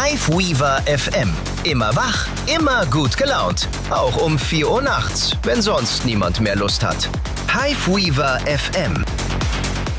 Hiveweaver FM. Immer wach, immer gut gelaunt. Auch um 4 Uhr nachts, wenn sonst niemand mehr Lust hat. Hiveweaver FM.